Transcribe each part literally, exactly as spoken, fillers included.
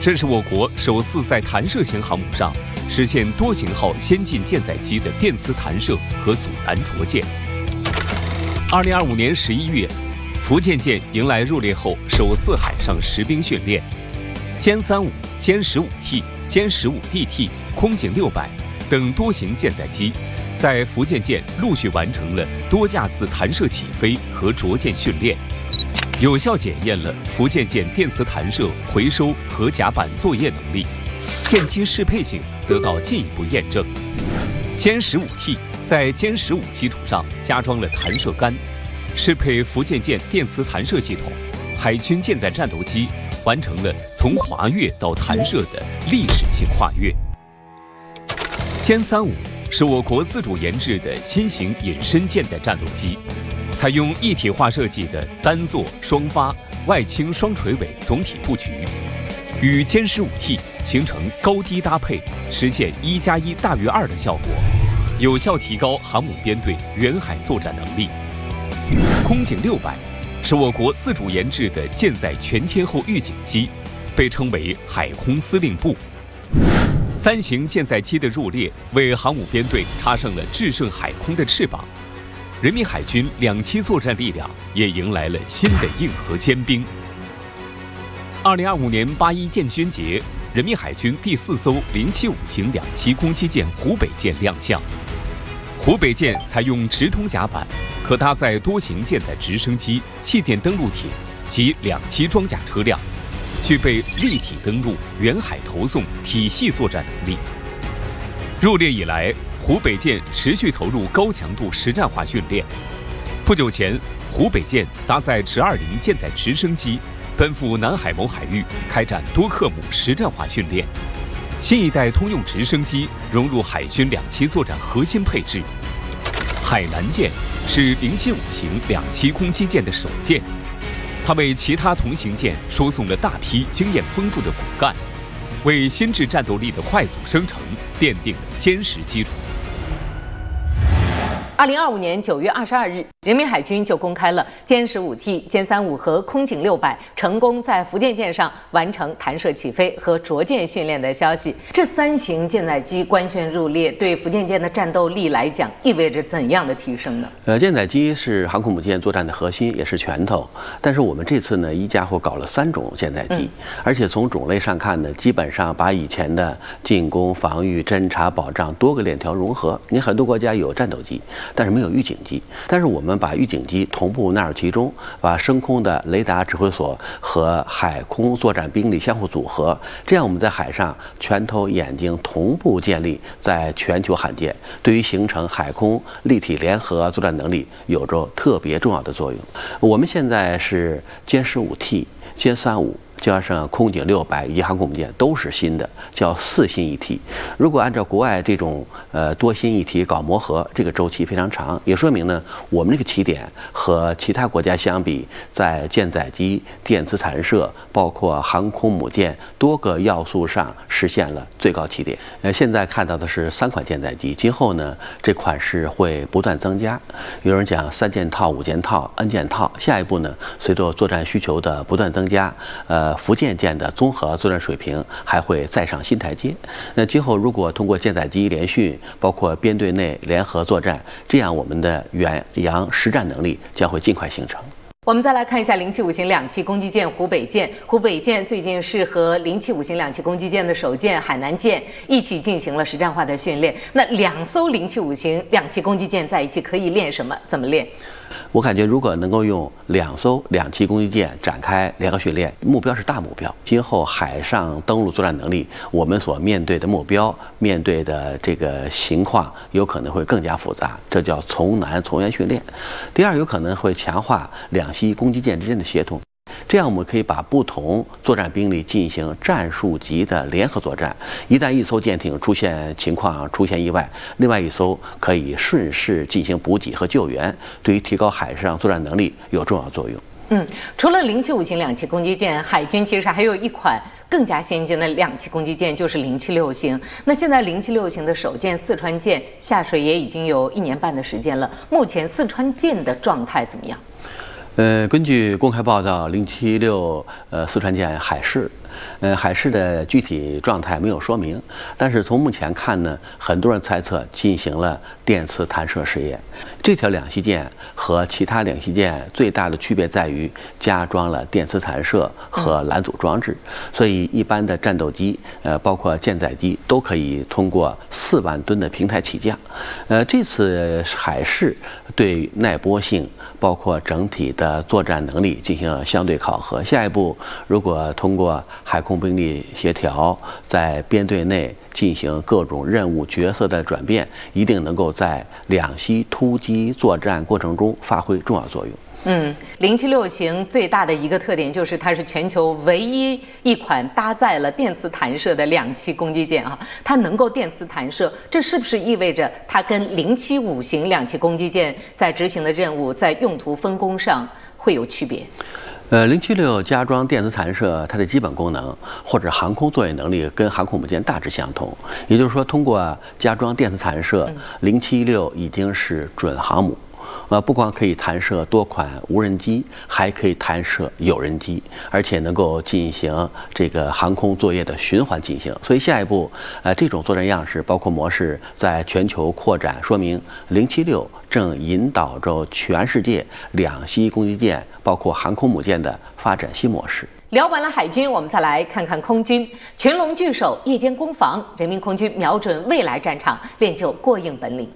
这是我国首次在弹射型航母上实现多型号先进舰载机的电磁弹射和阻燃着舰。二零二五年十一月，福建舰迎来入列后首次海上实兵训练，歼三五、歼十五 T、歼十五 D T、空警六百等多型舰载机在福建舰陆续完成了多架次弹射起飞和着舰训练，有效检验了福建舰电磁弹射、回收和甲板作业能力，舰机适配性得到进一步验证。歼十五 T 在歼十五基础上加装了弹射杆，适配福建舰电磁弹射系统，海军舰载战斗机完成了从滑跃到弹射的历史性跨越。歼三五是我国自主研制的新型隐身舰载战斗机，采用一体化设计的单座双发外倾双垂尾总体布局，与歼十五 T 形成高低搭配，实现一加一大于二的效果，有效提高航母编队远海作战能力。空警六百是我国自主研制的舰载全天候预警机，被称为海空司令部。三型舰载机的入列，为航母编队插上了制胜海空的翅膀。人民海军两栖作战力量也迎来了新的硬核尖兵。二零二五年八一建军节，人民海军第四艘零七五型两栖攻击舰湖北舰亮相。湖北舰采用直通甲板，可搭载多型舰载直升机、气垫登陆艇及两栖装甲车辆，具备立体登陆、远海投送体系作战能力。入列以来，湖北舰持续投入高强度实战化训练。不久前，湖北舰搭载直二零舰载直升机奔赴南海某海域，开展多克姆实战化训练。新一代通用直升机融入海军两栖作战核心配置。海南舰是零七五型两栖攻击舰的首舰，它为其他同型舰输送了大批经验丰富的骨干，为新质战斗力的快速生成奠定了坚实基础。 二零二五年九月二十二日，人民海军就公开了歼十五 T、歼三五和空警六百成功在福建舰上完成弹射起飞和着舰训练的消息。这三型舰载机官宣入列，对福建舰的战斗力来讲，意味着怎样的提升呢？ 呃，舰载机是航空母舰作战的核心，也是拳头。但是我们这次呢，一家伙搞了三种舰载机，嗯、而且从种类上看呢，基本上把以前的进攻、防御、侦察、保障多个链条融合。你很多国家有战斗机，但是没有预警机，但是我们把预警机同步纳入其中，把升空的雷达指挥所和海空作战兵力相互组合，这样我们在海上拳头眼睛同步建立，在全球罕见，对于形成海空立体联合作战能力有着特别重要的作用。我们现在是歼十五 T、歼三五。加上空警六百以及航空母舰都是新的，叫四新一体。如果按照国外这种呃多新一体搞磨合，这个周期非常长，也说明呢，我们这个起点和其他国家相比，在舰载机、电磁弹射，包括航空母舰多个要素上实现了最高起点。呃，现在看到的是三款舰载机，今后呢这款式会不断增加。有人讲三件套、五件套、N 件套，下一步呢，随着作战需求的不断增加，呃。福建舰的综合作战水平还会再上新台阶。那今后如果通过舰载机联训，包括编队内联合作战，这样我们的远洋实战能力将会尽快形成。 我们再来看一下零七五型两栖攻击舰湖北舰。湖北舰最近是和零七五型两栖攻击舰的首舰海南舰一起进行了实战化的训练。那两艘零七五型两栖攻击舰在一起可以练什么？怎么练？ 我感觉如果能够用两艘两栖攻击舰展开联合训练，目标是大目标。今后海上登陆作战能力，我们所面对的目标、面对的这个情况，有可能会更加复杂，这叫从难从严训练。第二，有可能会强化两栖攻击舰之间的协同。这样我们可以把不同作战兵力进行战术级的联合作战，一旦一艘舰艇出现情况、出现意外，另外一艘可以顺势进行补给和救援，对于提高海上作战能力有重要作用。 嗯，除了零七五型两栖攻击舰，海军其实还有一款更加先进的两栖攻击舰，就是零七六型。那现在零七六型的首舰四川舰下水也已经有一年半的时间了，目前四川舰的状态怎么样？ 呃，根据公开报道，零七六呃四川舰海试， 呃，海试的具体状态没有说明，但是从目前看呢，很多人猜测进行了电磁弹射试验。这条两栖舰和其他两栖舰最大的区别在于加装了电磁弹射和拦阻装置，所以一般的战斗机，呃，包括舰载机都可以通过四万吨的平台起降。呃，这次海试对耐波性，包括整体的作战能力进行了相对考核。下一步，如果通过海空兵力协调，在编队内进行各种任务角色的转变，一定能够在两栖突击作战过程中发挥重要作用。 嗯，零七六型最大的一个特点就是它是全球唯一一款搭载了电磁弹射的两栖攻击舰啊，它能够电磁弹射，这是不是意味着它跟零七五型两栖攻击舰在执行的任务在用途分工上会有区别？ 呃，零七六加装电磁弹射，它的基本功能或者航空作业能力跟航空母舰大致相同。也就是说，通过加装电磁弹射，零七六已经是准航母。呃，不光可以弹射多款无人机，还可以弹射有人机，而且能够进行这个航空作业的循环进行。所以下一步，呃，这种作战样式包括模式在全球扩展，说明零七六正引导着全世界两栖攻击舰，包括航空母舰的发展新模式。 聊完了海军，我们再来看看空军。群龙聚首，夜间攻防，人民空军瞄准未来战场，练就过硬本领。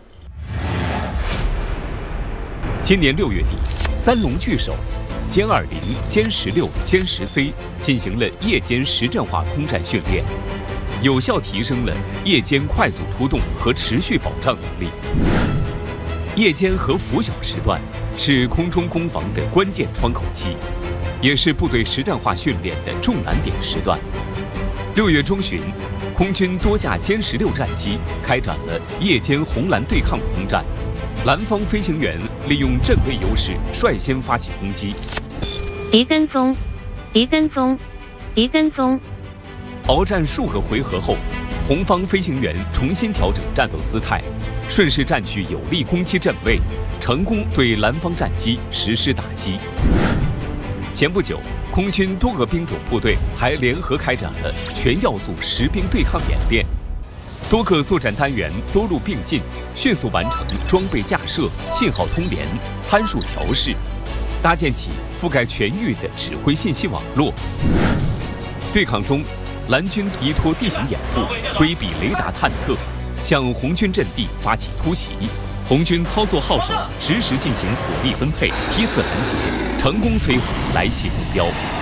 今年六月底，三龙聚首，歼二零、歼十六、歼十 C 进行了夜间实战化空战训练，有效提升了夜间快速出动和持续保障能力。夜间和拂晓时段是空中攻防的关键窗口期，也是部队实战化训练的重难点时段。六月中旬，空军多架歼十六战机开展了夜间红蓝对抗空战。蓝方飞行员利用阵位优势，率先发起攻击。 敌跟踪，敌跟踪，敌跟踪。 鏖战数个回合后，红方飞行员重新调整战斗姿态，顺势占据有利攻击阵位，成功对蓝方战机实施打击。前不久，空军多个兵种部队还联合开展了全要素实兵对抗演练。多个作战单元多路并进，迅速完成装备架设、信号通联、参数调试，搭建起覆盖全域的指挥信息网络。对抗中，蓝军依托地形掩护，规避雷达探测，向红军阵地发起突袭。红军操作号手，实时进行火力分配、梯次拦截，成功摧毁来袭目标。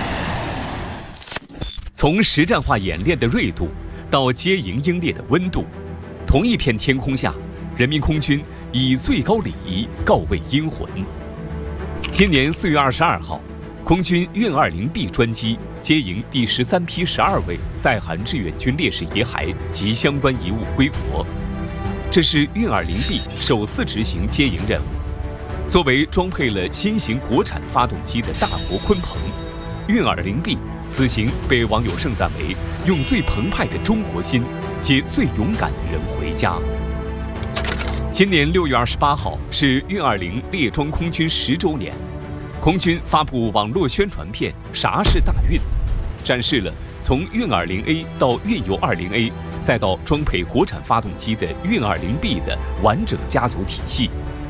从实战化演练的锐度到接营英烈的温度，同一片天空下，人民空军以最高礼仪告慰英魂。今年四月二十二号，空军运二零 B 专机接营第十三批十二位在韩志愿军烈士遗骸及相关遗物归国，这是运二零 B 首次执行接营任务。作为装配了新型国产发动机的大国鲲鹏，运二零 B此行被网友盛赞为用最澎湃的中国心接最勇敢的人回家。今年六月二十八号是运二零列装空军十周年，空军发布网络宣传片《啥是大运》，展示了从运二零 A 到运油二零 A， 再到装配国产发动机的运二零 B 的完整家族体系。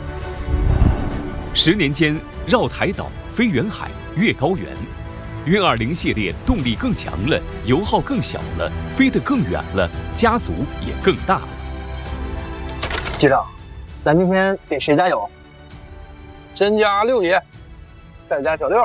十年间，绕台岛、飞远海、越高原。运二零系列动力更强了，油耗更小了，飞得更远了，家族也更大了。 机长，咱今天给谁加油？先加六爷，再加小六。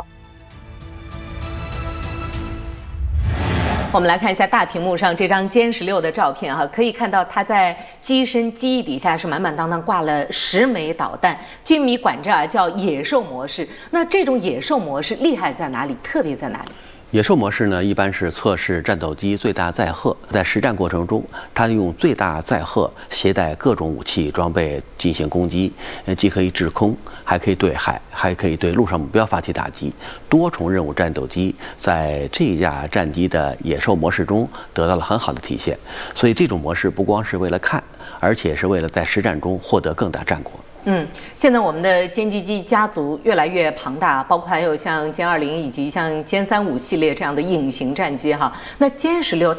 我们来看一下大屏幕上这张歼十六的照片哈，可以看到它在机身机翼底下是满满当当挂了十枚导弹，军迷管这啊叫野兽模式。那这种野兽模式厉害在哪里？特别在哪里？ 野兽模式呢，一般是测试战斗机最大载荷，在实战过程中，它用最大载荷携带各种武器装备进行攻击，呃，既可以制空，还可以对海，还可以对陆上目标发起打击。多重任务战斗机在这架战机的野兽模式中得到了很好的体现。所以这种模式不光是为了看，而且是为了在实战中获得更大战果。 嗯，现在我们的歼击机家族越来越庞大，包括还有像歼二零以及像歼三五系列这样的隐形战机哈。那歼十六